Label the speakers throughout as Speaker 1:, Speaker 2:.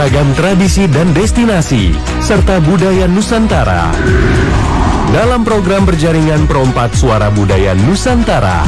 Speaker 1: beragam tradisi dan destinasi, serta budaya Nusantara. Dalam program berjaringan Perompak Suara Budaya Nusantara.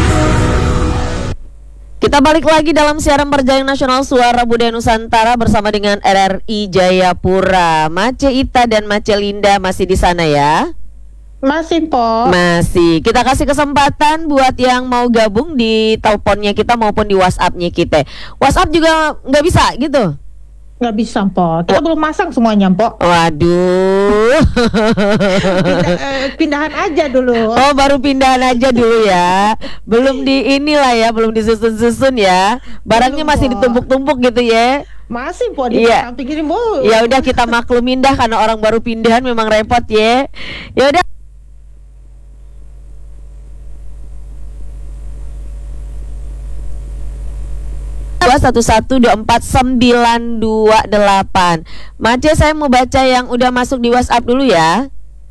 Speaker 2: Kita balik lagi dalam siaran berjaringan nasional Suara Budaya Nusantara bersama dengan RRI Jayapura. Mace Ita dan Mace Linda masih di sana ya?
Speaker 3: Masih, Po.
Speaker 2: Masih. Kita kasih kesempatan buat yang mau gabung di teleponnya kita maupun di WhatsApp-nya kita. WhatsApp juga nggak bisa gitu?
Speaker 3: Nggak bisa, Po. Kita belum masang semuanya, Po.
Speaker 2: Waduh.
Speaker 3: Pindahan aja dulu.
Speaker 2: Oh, baru pindahan aja dulu ya. Belum di inilah ya, belum disusun-susun ya. Barangnya
Speaker 3: Belum,
Speaker 2: masih
Speaker 3: Po.
Speaker 2: ditumpuk-tumpuk gitu ya.
Speaker 3: Masih, Po, di
Speaker 2: Iya.
Speaker 3: samping ini, Bu.
Speaker 2: Ya udah, kita maklumin dah karena orang baru pindahan memang repot ya. Ya udah. Satu 1124928. Mace, saya mau baca yang udah masuk di WhatsApp dulu ya.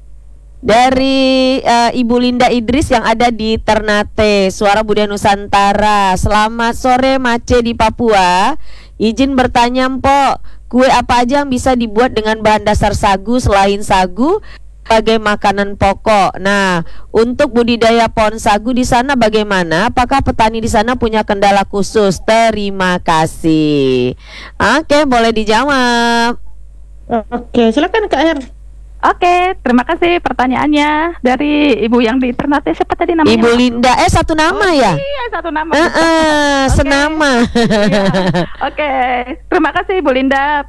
Speaker 2: Dari Ibu Linda Idris yang ada di Ternate, Suara Budaya Nusantara. Selamat sore Mace di Papua. Izin bertanya, Mpok, kue apa aja yang bisa dibuat dengan bahan dasar sagu selain sagu sebagai makanan pokok? Nah, untuk budidaya pohon sagu di sana bagaimana? Apakah petani di sana punya kendala khusus? Terima kasih. Oke, boleh dijawab.
Speaker 3: Oke, silakan Kak Er.
Speaker 4: Oke, terima kasih pertanyaannya dari Ibu yang di Ternate. Siapa tadi namanya?
Speaker 2: Ibu Linda, satu nama ya?
Speaker 4: Iya, satu nama. Oke.
Speaker 2: Senama.
Speaker 4: Iya. Oke, terima kasih Ibu Linda.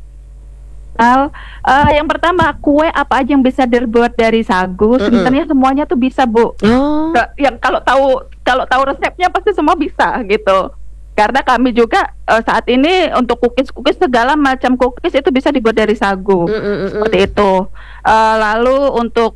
Speaker 4: Yang pertama, kue apa aja yang bisa dibuat dari sagu? Sebenarnya semuanya tuh bisa, Bu.
Speaker 2: Oh.
Speaker 4: Yang kalau tahu resepnya pasti semua bisa gitu. Karena kami juga saat ini untuk cookies segala macam cookies itu bisa dibuat dari sagu. Seperti itu. Lalu untuk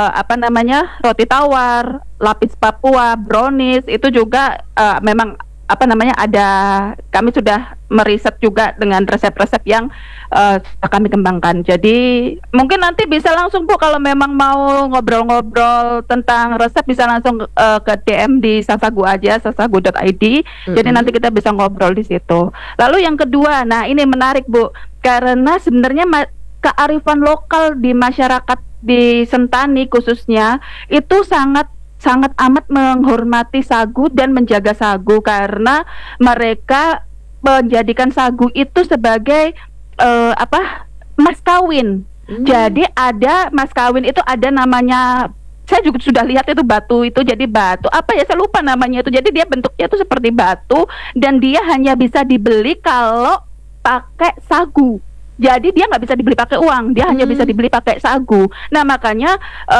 Speaker 4: roti tawar, lapis Papua, brownies itu juga memang ada, kami sudah meriset juga dengan resep-resep yang kami kembangkan. Jadi mungkin nanti bisa langsung, Bu, kalau memang mau ngobrol-ngobrol tentang resep bisa langsung ke DM di sasagu aja, sasagu.id. Jadi nanti kita bisa ngobrol di situ. Lalu yang kedua, nah ini menarik, Bu, karena sebenarnya kearifan lokal di masyarakat di Sentani khususnya itu sangat amat menghormati sagu dan menjaga sagu, karena mereka menjadikan sagu itu sebagai mas kawin. Jadi ada mas kawin itu ada namanya, saya juga sudah lihat itu batu itu, jadi batu saya lupa namanya itu. Jadi dia bentuknya itu seperti batu dan dia hanya bisa dibeli kalau pakai sagu. Jadi dia nggak bisa dibeli pakai uang, dia hanya bisa dibeli pakai sagu. Nah makanya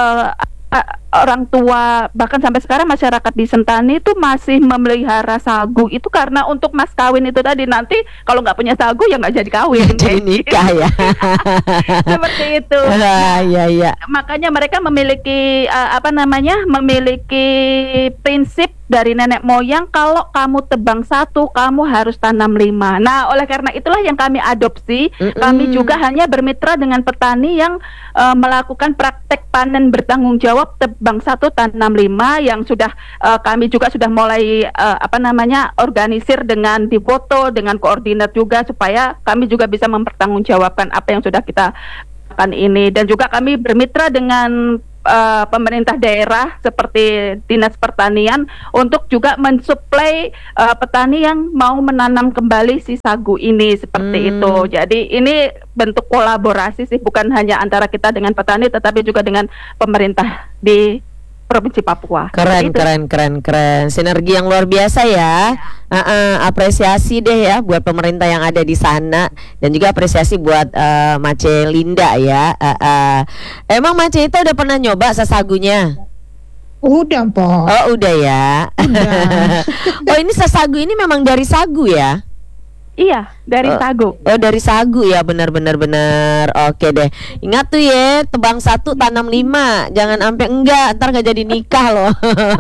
Speaker 4: orang tua bahkan sampai sekarang masyarakat di Sentani itu masih memelihara sagu itu karena untuk mas kawin itu tadi. Nanti kalau nggak punya sagu ya nggak jadi kawin,
Speaker 2: jadi nikah ya.
Speaker 4: Seperti itu.
Speaker 2: Ya.
Speaker 4: Makanya mereka memiliki memiliki prinsip dari nenek moyang, kalau kamu tebang satu kamu harus tanam 5. Nah oleh karena itulah yang kami adopsi. Kami juga hanya bermitra dengan petani yang melakukan praktek panen bertanggung jawab, tebang satu tanam 5, yang sudah kami juga sudah mulai organisir dengan difoto, dengan koordinat juga, supaya kami juga bisa mempertanggungjawabkan apa yang sudah kita lakukan ini. Dan juga kami bermitra dengan pemerintah daerah seperti Dinas Pertanian untuk juga mensuplai petani yang mau menanam kembali si sagu ini, seperti itu. Jadi ini bentuk kolaborasi sih, bukan hanya antara kita dengan petani tetapi juga dengan pemerintah di Provinsi Papua.
Speaker 2: Keren. Sinergi yang luar biasa ya. Apresiasi deh ya buat pemerintah yang ada di sana, dan juga apresiasi buat Mace Linda ya. Emang Mace itu udah pernah nyoba sasagunya?
Speaker 3: Udah, Po.
Speaker 2: Oh, udah ya.
Speaker 3: Udah.
Speaker 2: Oh, ini sasagu ini memang dari sagu ya?
Speaker 4: Iya, dari sagu.
Speaker 2: Oh, dari sagu ya, benar. Oke deh. Ingat tuh ya, tebang satu tanam 5. Jangan sampai enggak, ntar gak jadi nikah loh.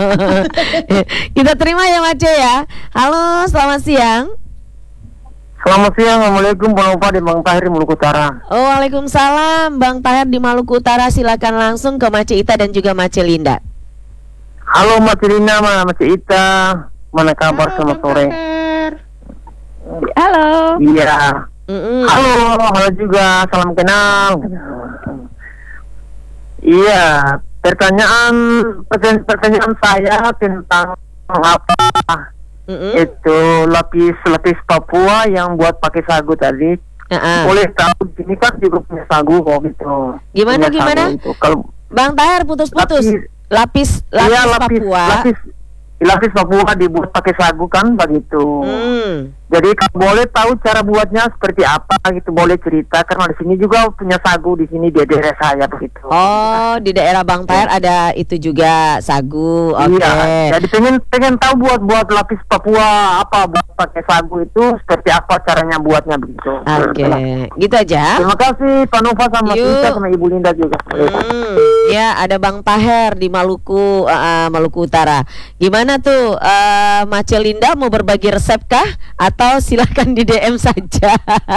Speaker 2: Kita terima ya Mace ya. Halo, selamat siang.
Speaker 5: Selamat siang, Assalamualaikum, Pak di Bang Tahir di Maluku Utara.
Speaker 2: Oh, waalaikumsalam, Bang Tahir di Maluku Utara. Silakan langsung ke Mace Ita dan juga Mace Linda.
Speaker 5: Halo Mace Linda, Mace Ita, mana kabar? Selamat sore.
Speaker 4: Halo.
Speaker 5: Iya, Halo juga, salam kenal. Iya, pertanyaan saya tentang apa itu lapis Papua yang buat pakai sagu tadi. Boleh tahu, ini kan juga punya sagu kok gitu.
Speaker 2: Gimana?
Speaker 5: Kalau
Speaker 2: Bang Tahir putus-putus. Lapis Papua.
Speaker 5: Lapis Papua dibuat pakai sagu kan begitu. Jadi kalau boleh tahu cara buatnya seperti apa gitu, boleh cerita karena di sini juga punya sagu di sini di daerah saya begitu.
Speaker 2: Oh, di daerah Bang Tahir ada itu juga sagu. Oke.
Speaker 5: Iya. Jadi pengen tahu buat lapis Papua apa buat pakai sagu itu seperti apa caranya buatnya begitu.
Speaker 2: Oke. Gitu aja.
Speaker 5: Terima kasih Pak Nova sama Tita sama Ibu Linda juga.
Speaker 2: Ya, ada Bang Tahir di Maluku, Maluku Utara. Gimana tuh, Mace Linda mau berbagi resep kah? Atau silakan di DM saja.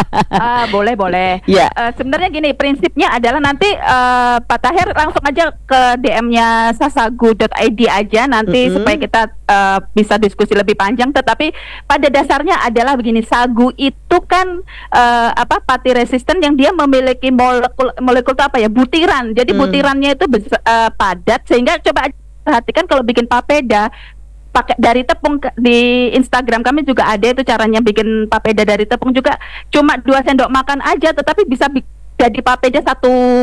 Speaker 4: Boleh.
Speaker 2: Ya.
Speaker 4: Sebenarnya gini, prinsipnya adalah nanti Pak Tahir langsung aja ke DM-nya sasagu.id aja nanti supaya kita bisa diskusi lebih panjang. Tetapi pada dasarnya adalah begini, sagu itu kan pati resisten yang dia memiliki molekul itu apa ya, butiran. Jadi butirannya itu padat, sehingga coba perhatikan kalau bikin papeda pakai dari tepung. Di Instagram kami juga ada itu caranya bikin papeda dari tepung juga, cuma 2 sendok makan aja tetapi bisa jadi papeda 1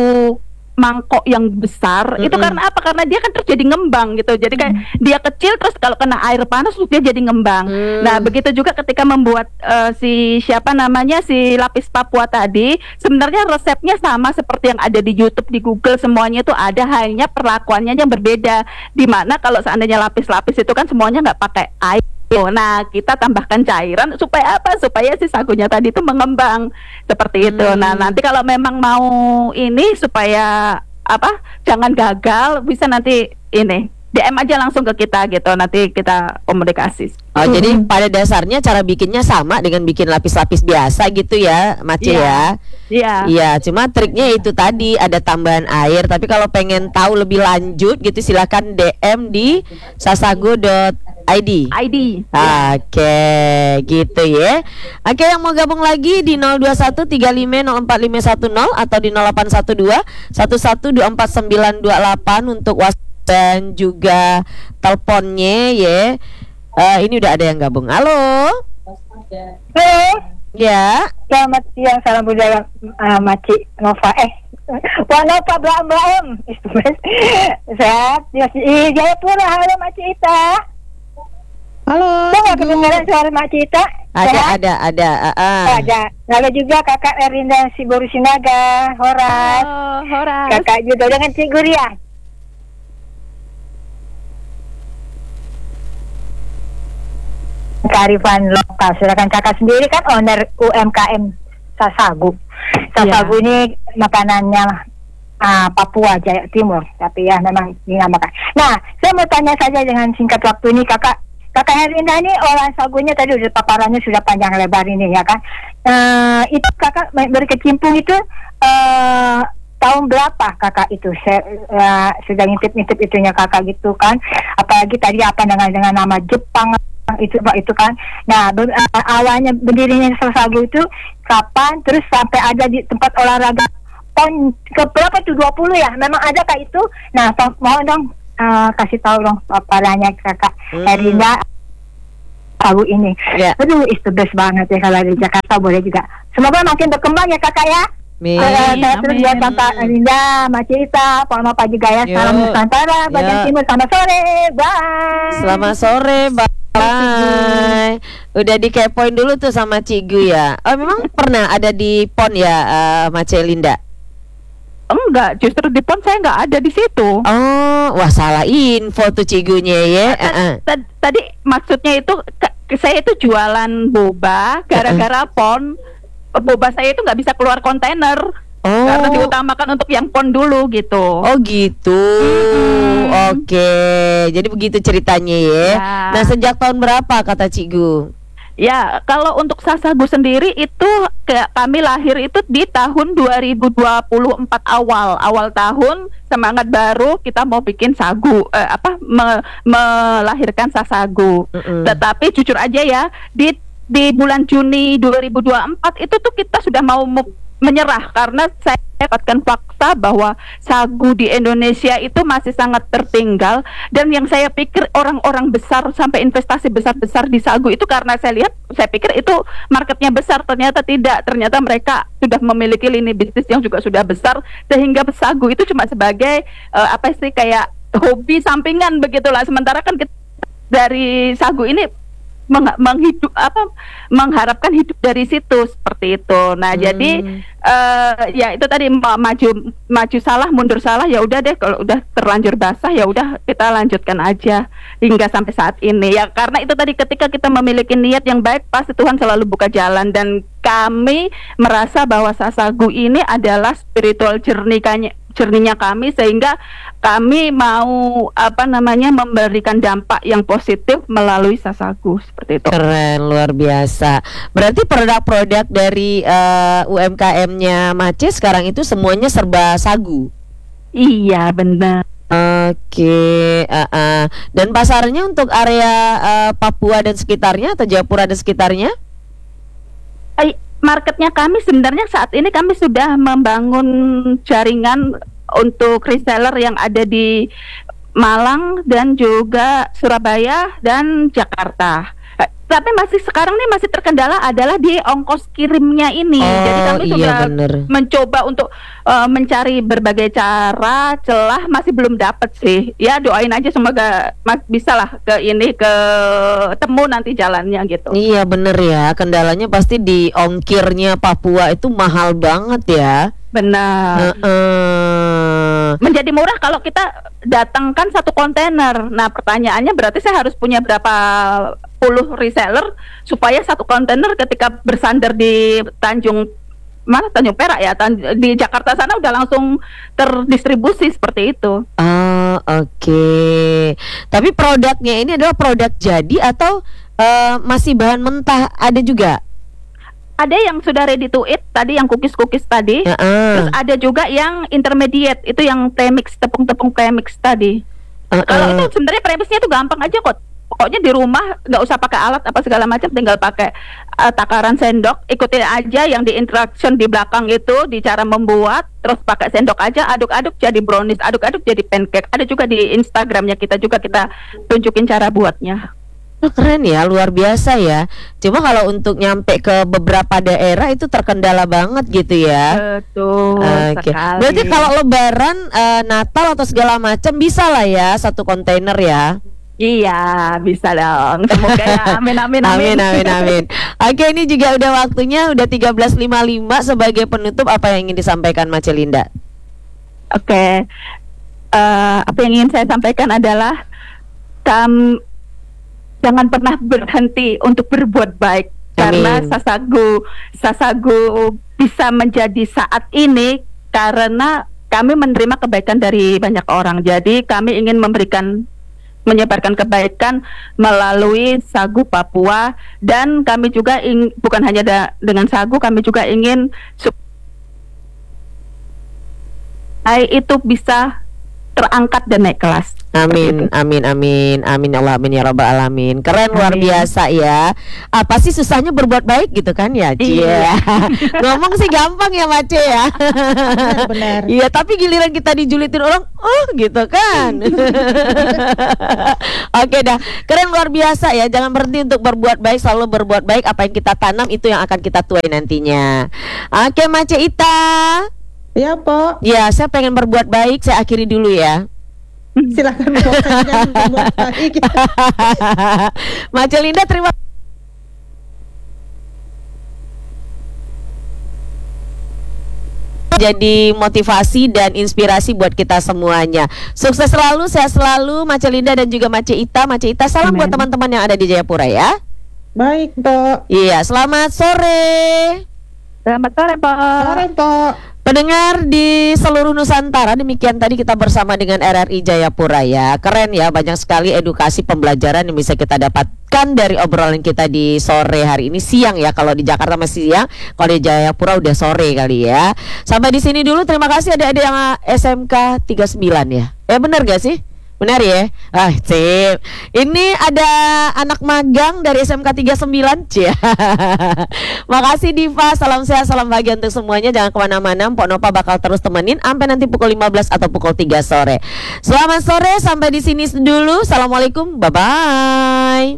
Speaker 4: mangkok yang besar. Itu karena apa? Karena dia kan terus jadi ngembang gitu. Jadi kayak dia kecil terus kalau kena air panas terus dia jadi ngembang. Nah, begitu juga ketika membuat si lapis Papua tadi, sebenarnya resepnya sama seperti yang ada di YouTube, di Google, semuanya itu ada, hanya perlakuannya yang berbeda. Dimana kalau seandainya lapis-lapis itu kan semuanya nggak pakai air. Nah, kita tambahkan cairan supaya apa? Supaya si sagunya tadi itu mengembang seperti itu. Nah, nanti kalau memang mau ini supaya jangan gagal, bisa nanti ini DM aja langsung ke kita gitu. Nanti kita komunikasi.
Speaker 2: Jadi pada dasarnya cara bikinnya sama dengan bikin lapis-lapis biasa gitu ya, Mace ya. Iya, cuma triknya itu tadi ada tambahan air. Tapi kalau pengen tahu lebih lanjut gitu silakan DM di sasagu.id. Oke, gitu ya. Oke, yang mau gabung lagi di 0213504510 atau di 0812 11249928 untuk WhatsApp dan juga teleponnya ya. Ini udah ada yang gabung. Halo. Ya.
Speaker 6: Selamat siang, salam budaya Maci Nova. Wah Nova Mbak Sehat. Di Jayapura. Halo Maci Ita.
Speaker 3: Halo.
Speaker 6: Nggak kedengaran suara Maci Ita?
Speaker 2: Ada.
Speaker 6: Ada. Lalu juga kakak Erinda Siburu Sinaga, Horas. Kakak juga dengan Cigur ya. Kearifan lokal. Silakan kakak sendiri kan owner UMKM Sasagu. Sasagu ini makanannya Papua Jaya Timur, tapi ya memang dinamakan. Nah, saya mau tanya saja dengan singkat waktu ini kakak Herinda ini olahan sagunya tadi udah paparannya sudah panjang lebar ini ya kan. Itu kakak berkecimpung itu tahun berapa kakak itu sudah ngintip itunya kakak gitu kan, apalagi tadi dengan nama Jepang itu kan. Nah, awalnya berdirinya Sasagu itu kapan, terus sampai ada di tempat olahraga PON ke berapa tuh, 20 ya, memang ada kak itu. Nah, mohon dong kasih tahu dong paparannya kakak Herinda Sagu ini. Aduh, itu best banget ya kalau di Jakarta. Boleh juga, semoga makin berkembang ya kakak ya. Saya terus buat Kakak Linda, Mbak Cita, Pak Nova juga ya. Salam Nusantara, bagian timur. Selamat sore, bye.
Speaker 2: Selamat sore, bye. Udah dikepoin dulu tuh sama Cigu ya. Oh, memang pernah ada di PON ya, Mace Linda?
Speaker 4: Enggak, justru di PON saya nggak ada di situ.
Speaker 2: Oh, wah salah info tuh Cigunya ya.
Speaker 4: Tadi maksudnya itu saya itu jualan boba gara-gara PON. Boba saya itu nggak bisa keluar kontainer karena diutamakan untuk yang PON dulu gitu.
Speaker 2: Oh gitu. Oke. Jadi begitu ceritanya ya. Nah, sejak tahun berapa kata Cigu?
Speaker 4: Ya, kalau untuk Sasagu sendiri itu kami lahir itu di tahun 2024 awal tahun, semangat baru kita mau bikin sagu, melahirkan Sasagu. Tetapi jujur aja ya, di di bulan Juni 2024 itu tuh kita sudah mau menyerah karena saya dapatkan fakta bahwa sagu di Indonesia itu masih sangat tertinggal, dan yang saya pikir orang-orang besar sampai investasi besar-besar di sagu itu karena saya pikir itu marketnya besar, ternyata tidak, ternyata mereka sudah memiliki lini bisnis yang juga sudah besar sehingga sagu itu cuma sebagai kayak hobi sampingan begitulah, sementara kan kita dari sagu ini mengharapkan hidup dari situ seperti itu. Nah, jadi ya itu tadi maju salah mundur salah, ya udah deh, kalau udah terlanjur basah ya udah kita lanjutkan aja hingga sampai saat ini. Ya karena itu tadi, ketika kita memiliki niat yang baik pasti Tuhan selalu buka jalan, dan kami merasa bahwa sasagu ini adalah spiritual journey-nya kami, sehingga kami mau memberikan dampak yang positif melalui sasagu seperti itu.
Speaker 2: Keren, luar biasa. Berarti produk-produk dari UMKM-nya Mace sekarang itu semuanya serba sagu.
Speaker 4: Iya, benar.
Speaker 2: Oke, dan pasarnya untuk area Papua dan sekitarnya atau Jayapura dan sekitarnya?
Speaker 4: Marketnya kami sebenarnya saat ini kami sudah membangun jaringan untuk reseller yang ada di Malang dan juga Surabaya dan Jakarta. Tapi sekarang nih masih terkendala adalah di ongkos kirimnya ini. Jadi kami sudah mencoba untuk mencari berbagai cara, celah, masih belum dapat sih. Ya doain aja semoga bisa lah ketemu nanti jalannya gitu.
Speaker 2: Iya bener ya, kendalanya pasti di ongkirnya Papua itu mahal banget ya.
Speaker 4: Benar. Menjadi murah kalau kita datangkan satu kontainer. Nah pertanyaannya berarti saya harus punya berapa puluh reseller supaya satu kontainer ketika bersandar di Tanjung Perak ya, di Jakarta sana udah langsung terdistribusi seperti itu.
Speaker 2: Oke. Tapi produknya ini adalah produk jadi atau masih bahan mentah ada juga?
Speaker 4: Ada yang sudah ready to eat tadi, yang cookies tadi. Terus ada juga yang intermediate, itu yang premix, tepung premix tadi. Kalau itu sebenarnya premixnya itu gampang aja kok. Pokoknya di rumah nggak usah pakai alat apa segala macam, tinggal pakai takaran sendok, ikutin aja yang di instruction di belakang itu, di cara membuat, terus pakai sendok aja, aduk-aduk jadi brownies, aduk-aduk jadi pancake. Ada juga di Instagramnya kita tunjukin cara buatnya.
Speaker 2: Keren ya, luar biasa ya. Cuma kalau untuk nyampe ke beberapa daerah itu terkendala banget gitu ya.
Speaker 4: Betul sekali.
Speaker 2: Berarti kalau Lebaran, Natal atau segala macam bisa lah ya satu kontainer ya.
Speaker 4: Iya, bisa dong. Semoga ya. Amin.
Speaker 2: Oke, ini juga udah waktunya, udah 13.55. Sebagai penutup, apa yang ingin disampaikan Mace Linda?
Speaker 4: Oke. Apa yang ingin saya sampaikan adalah jangan pernah berhenti untuk berbuat baik. Amin. Karena sasagu bisa menjadi saat ini karena kami menerima kebaikan dari banyak orang. Jadi kami ingin menyebarkan kebaikan melalui sagu Papua, dan kami juga bukan hanya dengan sagu, kami juga ingin itu bisa terangkat dan naik kelas.
Speaker 2: Amin ya Allah, amin ya rabbal alamin. Keren, luar biasa ya. Apa sih susahnya berbuat baik gitu kan ya, Ci? Iya. Ngomong sih gampang ya, Mace ya.
Speaker 3: Benar.
Speaker 2: Iya, tapi giliran kita dijulitin orang, gitu kan. Oke dah, keren, luar biasa ya. Jangan berhenti untuk berbuat baik, selalu berbuat baik. Apa yang kita tanam itu yang akan kita tuai nantinya. Oke, Mace Ita.
Speaker 3: Ya, Po.
Speaker 2: Ya, saya pengen berbuat baik, saya akhiri dulu ya.
Speaker 3: Silakan berbuat baik.
Speaker 2: Mace Linda, terima jadi motivasi dan inspirasi buat kita semuanya. Sukses selalu, sehat selalu Mace Linda dan juga Mace Ita. Mace Ita, salam buat teman-teman yang ada di Jayapura ya.
Speaker 3: Baik, Po.
Speaker 2: Iya, selamat sore.
Speaker 4: Selamat sore, Pak.
Speaker 3: Sore, Po.
Speaker 2: Pendengar di seluruh Nusantara, demikian tadi kita bersama dengan RRI Jayapura ya. Keren ya, banyak sekali edukasi pembelajaran yang bisa kita dapatkan dari obrolan kita di sore hari ini. Siang ya, kalau di Jakarta masih siang, kalau di Jayapura udah sore kali ya. Sampai di sini dulu, terima kasih adik-adik yang SMK 39 ya. Bener gak sih? Benar ya? Ah, sip. Ini ada anak magang dari SMK 39, Cia. Makasih Diva, salam sehat, salam bahagia untuk semuanya. Jangan kemana-mana, Mpok Nova bakal terus temenin sampai nanti pukul 15 atau pukul 3 sore. Selamat sore, sampai di sini dulu. Assalamualaikum, bye-bye.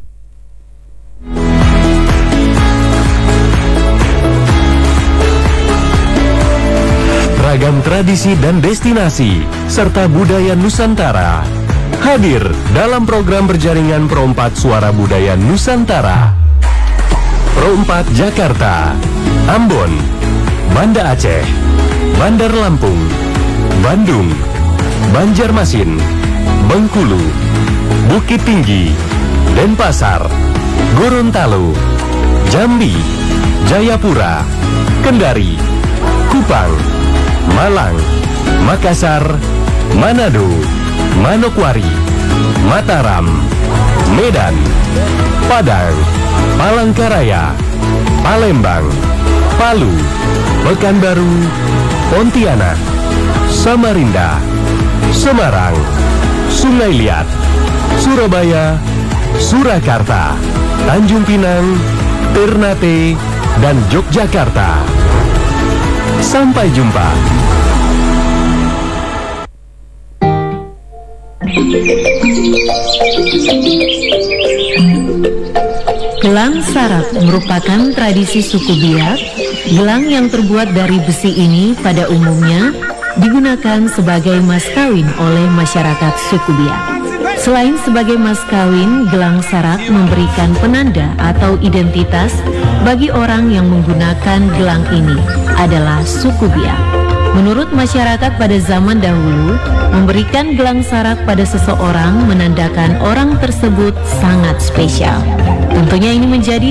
Speaker 1: Ragam tradisi dan destinasi serta budaya Nusantara hadir dalam program berjaringan Pro 4 Suara Budaya Nusantara. Pro 4 Jakarta, Ambon, Banda Aceh, Bandar Lampung, Bandung, Banjarmasin, Bengkulu, Bukit Tinggi, Denpasar, Gorontalo, Jambi, Jayapura, Kendari, Kupang, Malang, Makassar, Manado, Manokwari, Mataram, Medan, Padang, Palangkaraya, Palembang, Palu, Pekanbaru, Pontianak, Samarinda, Semarang, Sungai Liat, Surabaya, Surakarta, Tanjung Pinang, Ternate, dan Yogyakarta. Sampai jumpa.
Speaker 7: Gelang sarak merupakan tradisi suku Biak. Gelang yang terbuat dari besi ini pada umumnya digunakan sebagai mas kawin oleh masyarakat suku Biak. Selain sebagai mas kawin, gelang sarak memberikan penanda atau identitas bagi orang yang menggunakan gelang ini adalah suku Biak. Menurut masyarakat pada zaman dahulu, memberikan gelang sarak pada seseorang menandakan orang tersebut sangat spesial. Tentunya ini menjadi